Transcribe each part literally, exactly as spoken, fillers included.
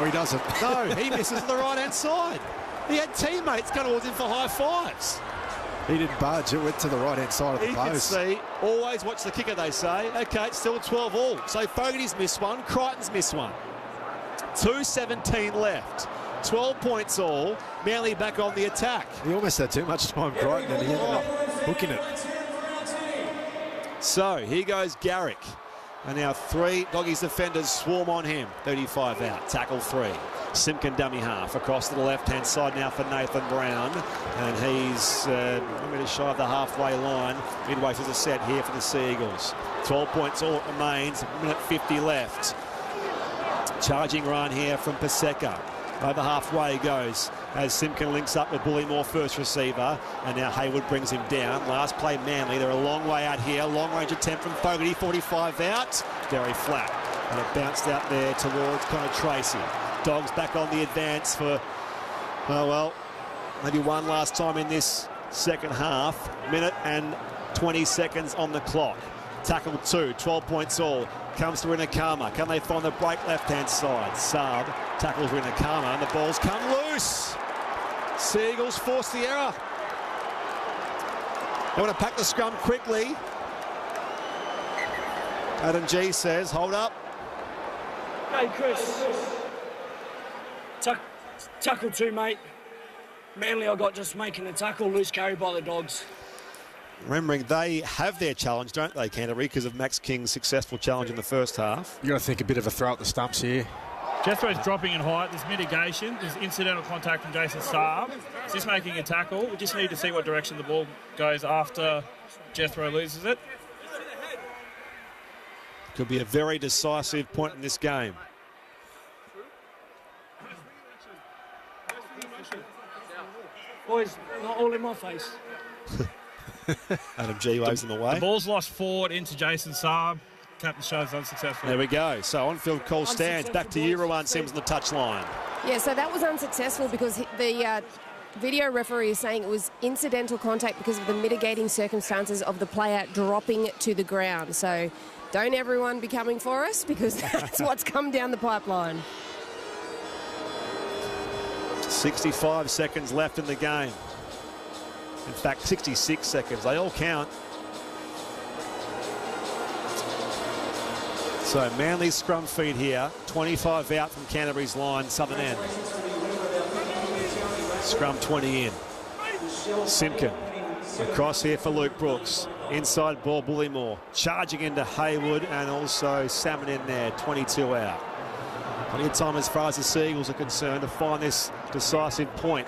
he doesn't. No, he misses the right-hand side. He had teammates going towards him for high fives. He didn't budge. It went to the right-hand side of the He post. can see, always watch the kicker, they say. Okay, it's still twelve all. So Fogarty's missed one, Crichton's missed one. two seventeen left. twelve points all. Manly back on the attack. He almost had too much time, Crichton, and he ended up hooking it. So here goes Garrick. And now three Doggies defenders swarm on him. thirty-five out, tackle three. Simpkin dummy half across to the left-hand side now for Nathan Brown. And he's uh, a minute shy of the halfway line. Midway through the set here for the Sea Eagles. twelve points all it remains. minute fifty left. Charging run here from Paseka. Over halfway goes as Simpkin links up with Bullymore, first receiver, and now Hayward brings him down. Last play Manly. They're a long way out here. Long range attempt from Fogarty, forty-five out. Very flat. And it bounced out there towards Connor Tracy. Dogs back on the advance for, oh well, maybe one last time in this second half. Minute and twenty seconds on the clock. Tackle two, twelve points all. Comes to Rinakama. Can they find the break left-hand side? Saab tackles Rinakama and the ball's come loose. Sea Eagles force the error. They want to pack the scrum quickly. Adam G says, hold up. Hey, Chris. Tuck, tackle two, mate. Manly, I got just making a tackle, loose carry by the Dogs. Remembering they have their challenge, don't they, Canterbury, because of Max King's successful challenge in the first half. You've got to think a bit of a throw at the stumps here. Jethro's dropping in height. There's mitigation. There's incidental contact from Jason Saab. He's just making a tackle. We just need to see what direction the ball goes after Jethro loses it. Could be a very decisive point in this game. Boys, not all in my face. Adam G waves them away. The ball's lost forward into Jason Saab. Captain shows unsuccessful. There we go. So on-field call stands. Back to you, Rowan Sims on the touchline. Yeah, so that was unsuccessful because the uh, video referee is saying it was incidental contact because of the mitigating circumstances of the player dropping to the ground. So don't everyone be coming for us because that's what's come down the pipeline. sixty-five seconds left in the game. In fact, sixty-six seconds. They all count. So Manly's scrum feed here. twenty-five out from Canterbury's line, southern end. Scrum twenty in. Simpkin across here for Luke Brooks. Inside ball, Bullymore. Charging into Hayward and also Salmon in there, twenty-two out. Plenty of time as far as the Sea Eagles are concerned to find this decisive point.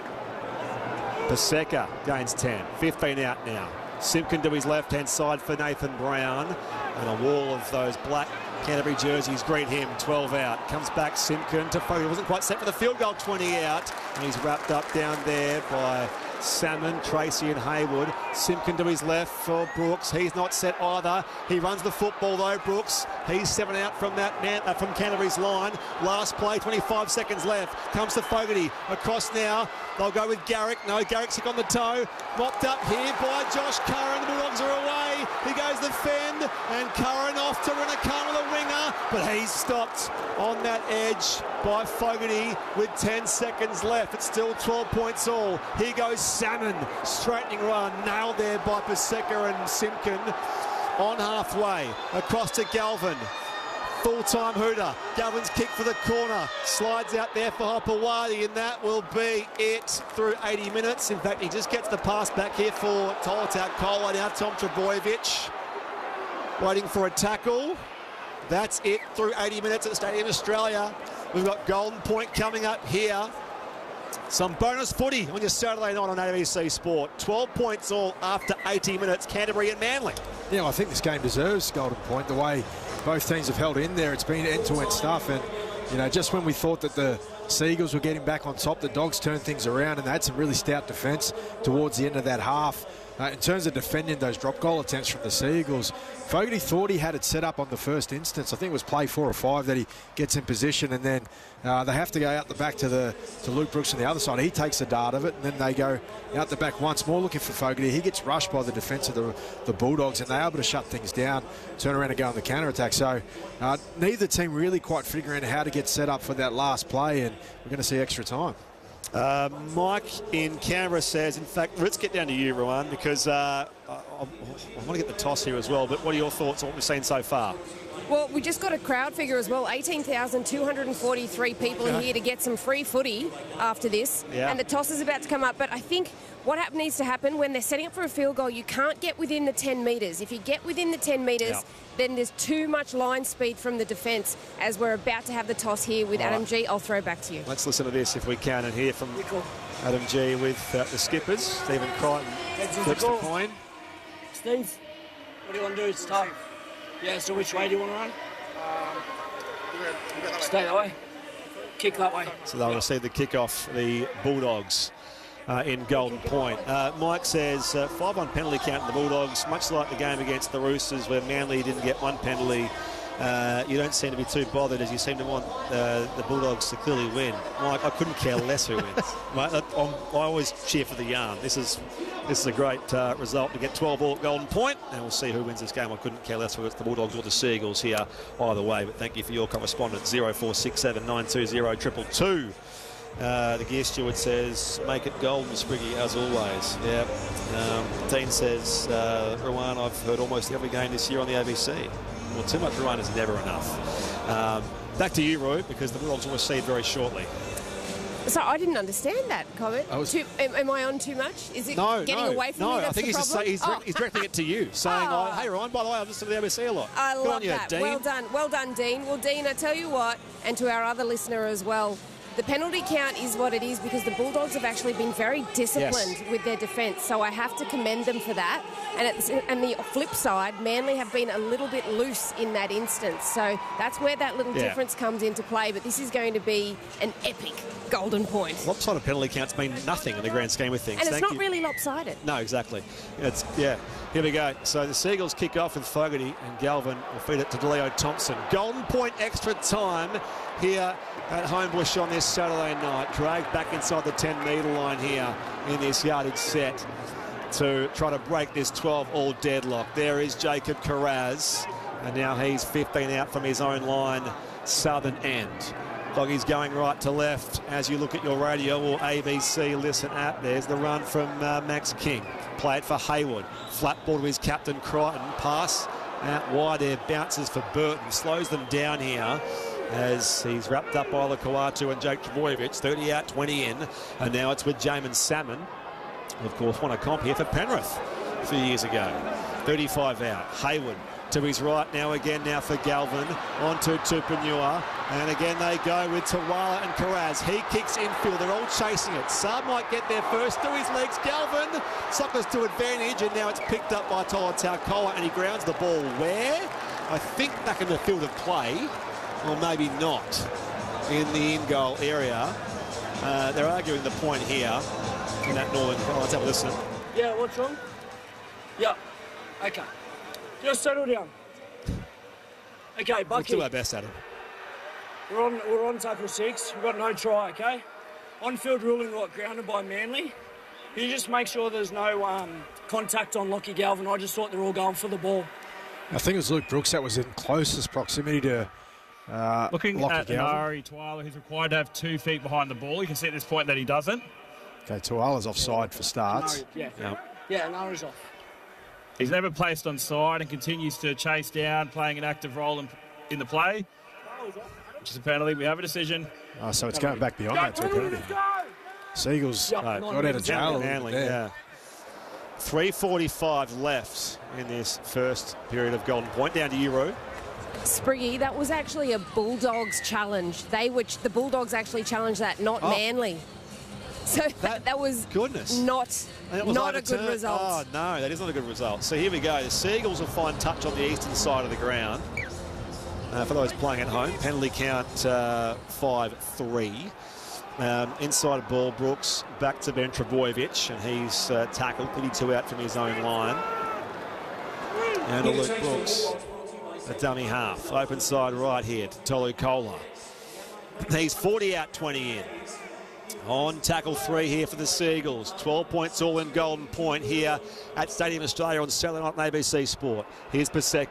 Paseka gains ten. fifteen out now. Simpkin to his left-hand side for Nathan Brown. And a wall of those black Canterbury jerseys greet him. twelve out. Comes back Simpkin to Fogarty. Wasn't quite set for the field goal. twenty out. And he's wrapped up down there by Salmon, Tracy and Hayward. Simpkin to his left for Brooks. He's not set either. He runs the football though, Brooks. He's seven out from that man, uh, from Canterbury's line. Last play, twenty-five seconds left. Comes to Fogarty. Across now. They'll go with Garrick. No, Garrick's sick on the toe. Mopped up here by Josh Curran. The Bulldogs are away. He goes the fend. And Curran off to Rinakama, the winger. But he's stopped on that edge by Fogarty with ten seconds left. It's still twelve points all. Here goes Salmon. Straightening run. Nailed there by Paseka and Simpkin. On halfway. Across to Galvin. Full-time hooter. Galvin's kick for the corner. Slides out there for Hopewadi, and that will be it through eighty minutes. In fact, he just gets the pass back here for Tolatak Kola. Now Tom Trebojevic waiting for a tackle. That's it through eighty minutes at the Stadium Australia. We've got Golden Point coming up here. Some bonus footy on your Saturday night on A B C Sport. twelve points all after eighty minutes, Canterbury and Manly. Yeah, well, I think this game deserves Golden Point. The way both teams have held in there, it's been end-to-end stuff. And, you know, just when we thought that the Sea Eagles were getting back on top, the Dogs turned things around and they had some really stout defence towards the end of that half. uh, in terms of defending those drop goal attempts from the Sea Eagles, Fogarty thought he had it set up on the first instance. I think it was play four or five that he gets in position, and then uh, they have to go out the back to the to Luke Brooks on the other side. He takes a dart of it, and then they go out the back once more looking for Fogarty. He gets rushed by the defence of the, the Bulldogs, and they're able to shut things down, turn around and go on the counter-attack. So uh, neither team really quite figuring out how to get set up for that last play, and we're going to see extra time. Uh, Mike in Canberra says, in fact, let's get down to you, Ruan, because uh, I, I, I want to get the toss here as well, but what are your thoughts on what we've seen so far? Well, we just got a crowd figure as well. eighteen thousand two hundred forty-three people in here to get some free footy after this. Yeah. And the toss is about to come up. But I think what happen, needs to happen when they're setting up for a field goal, you can't get within the ten metres. If you get within the ten metres, Yeah. then there's too much line speed from the defence. As we're about to have the toss here with All Adam right. G, I'll throw back to you. Let's listen to this if we can and hear from Adam G with uh, the skippers. Stephen Crichton flips the coin. Steve, what do you want to do? It's tough. Yeah, so which way do you want to run? Stay that way. Kick that way. So they'll receive the kick-off, the Bulldogs uh, in Golden Point. Uh, Mike says uh, five one penalty count in the Bulldogs, much like the game against the Roosters where Manly didn't get one penalty. Uh, you don't seem to be too bothered as you seem to want uh, the Bulldogs to clearly win. Mike, I couldn't care less who wins. Mate, I, I'm, I always cheer for the yarn. This is this is a great uh, result to get twelve all at Golden Point, and we'll see who wins this game. I couldn't care less whether it's the Bulldogs or the Sea Eagles here either way, but thank you for your correspondence. zero four six seven nine two zero two two two. Uh, the gear steward says, make it golden, Spriggy, as always. Yeah. Um, Dean says, uh, Ruan, I've heard almost every game this year on the A B C. Well, too much run is never enough. Um, back to you, Roo, because the Bulldogs will receive very shortly. So I didn't understand that comment. I was- Too, am, am I on too much? Is it No, getting no, away from no. me? That's I think the he's, just problem? say, he's, Oh. direct, he's directing it to you, saying, Oh. oh, hey, Ryan, by the way, I've listened to the A B C a lot. I Good love on you, that. Dean. Well done. Well done, Dean. Well, Dean, I tell you what, and to our other listener as well, the penalty count is what it is because the Bulldogs have actually been very disciplined Yes. with their defence, so I have to commend them for that. And at the, and the flip side, Manly have been a little bit loose in that instance, so that's where that little Yeah. difference comes into play. But this is going to be an epic Golden Point. Lopsided penalty counts mean nothing in the grand scheme of things. And it's Thank not you. really lopsided. No, exactly. It's yeah. Here we go. So the Seagulls kick off with Fogarty, and Galvin will feed it to DeLeo Thompson. Golden Point extra time here at Homebush on this Saturday night. Dragged back inside the ten metre line here in this yardage set to try to break this twelve all deadlock. There is Jacob Carraz, and now he's fifteen out from his own line, southern end. Doggy's going right to left as you look at your radio or A B C Listen app. There's the run from uh, Max King. Play it for Hayward. Flat ball to his captain Crichton. Pass out wide there. Bounces for Burton. Slows them down here as he's wrapped up by Lakawatu and Jake Trbojevic. thirty out, twenty in. And now it's with Jamin Salmon. Of course, won a comp here for Penrith a few years ago. thirty-five out. Hayward to his right now again now for Galvin. On to Tupanua. And again they go with Tawala and Carraz. He kicks infield. They're all chasing it. Saab might get there first. Through his legs. Galvin. Sockers to advantage. And now it's picked up by Tola Taukoa. And he grounds the ball where? I think back in the field of play. Or maybe not. In the in-goal area. Uh, they're arguing the point here. In that northern. Oh, let's have a listen. Yeah, what's wrong? Yeah. Okay. Just settle down. Okay, We'll Bucky. do our best, Adam. We're on, we're on tackle six. We've got no try, okay? On-field ruling got grounded by Manly. You just make sure there's no um, contact on Lockie Galvin. I just thought they're all going for the ball. I think it was Luke Brooks that was in closest proximity to uh, Looking Lockie at Galvin. Ari Twyla, who's required to have two feet behind the ball. You can see at this point that he doesn't. Okay, Tuala's offside for starts. Yeah, Yep. yeah, Nara's off. He's never placed on side and continues to chase down, playing an active role in, in the play, which is a penalty. We have a decision. Uh, so it's going back beyond that to a penalty. Seagulls Yeah, uh, no, got out of jail. a little Manly, bit there. yeah. three forty-five left in this first period of Golden Point. Down to Euro. Spriggy, that was actually a Bulldogs challenge. They were the Bulldogs actually challenged that, not Oh. Manly. So that, That- that was Goodness. not And it was not a good overturned. result. Oh, no, that is not a good result. So here we go. The Seagulls will find touch on the eastern side of the ground. Uh, for those playing at home, penalty count uh, five three. Um, inside ball, Brooks back to Ben Trebojevic, and he's uh, tackled, thirty-two out from his own line. And to Luke Brooks, a dummy half. Open side right here to Tolu Kola. He's forty out, twenty in. On tackle three here for the Seagulls. twelve points all in Golden Point here at Stadium Australia on Saturday night on A B C Sport. Here's Pasek.